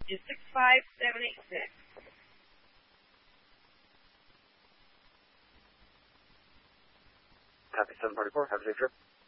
is 65786. Copy 744. Have a safe trip.